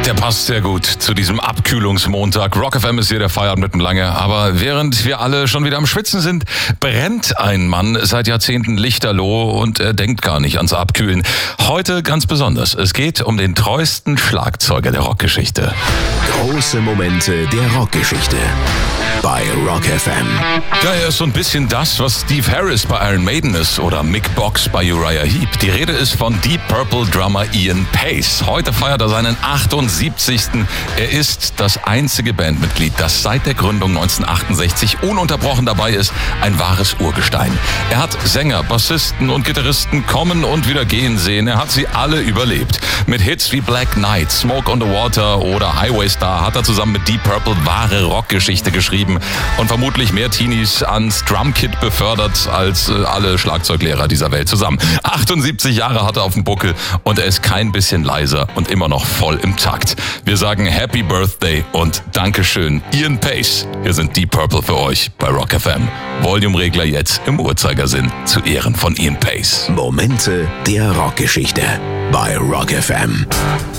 Der passt sehr gut zu diesem Abkühlungsmontag. Rock FM ist hier der Feierabend mit dem Lange. Aber während wir alle schon wieder am Schwitzen sind, brennt ein Mann seit Jahrzehnten lichterloh und er denkt gar nicht ans Abkühlen. Heute ganz besonders. Es geht um den treuesten Schlagzeuger der Rockgeschichte. Große Momente der Rockgeschichte bei Rock FM. Ja, er ist so ein bisschen das, was Steve Harris bei Iron Maiden ist oder Mick Box bei Uriah Heep. Die Rede ist von Deep Purple Drummer Ian Paice. Heute feiert er seinen 78. Er ist das einzige Bandmitglied, das seit der Gründung 1968 ununterbrochen dabei ist. Ein wahres Urgestein. Er hat Sänger, Bassisten und Gitarristen kommen und wieder gehen sehen. Er hat sie alle überlebt. Mit Hits wie Black Knight, Smoke on the Water oder Highway Star hat er zusammen mit Deep Purple wahre Rockgeschichte geschrieben und vermutlich mehr Teenies ans Drumkit befördert als alle Schlagzeuglehrer dieser Welt zusammen. 78 Jahre hat er auf dem Buckel und er ist kein bisschen leiser und immer noch voll im Takt. Wir sagen Happy Birthday und Dankeschön, Ian Paice. Hier sind Deep Purple für euch bei Rock FM. Volumeregler jetzt im Uhrzeigersinn zu Ehren von Ian Paice. Momente der Rockgeschichte bei Rock FM.